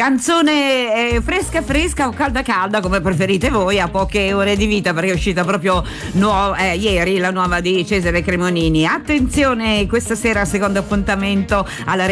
Canzone fresca fresca o calda calda, come preferite voi, a poche ore di vita, perché è uscita proprio ieri la nuova di Cesare Cremonini. Attenzione, questa sera secondo appuntamento alla